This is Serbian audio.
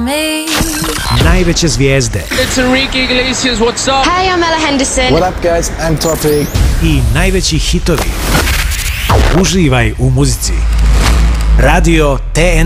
Najveće zvijezde. It's Enrique Iglesias, what's up? Hey, I'm Ella Henderson. What up guys, I'm Topic. I najveći hitovi. Uživaj u muzici. Radio TN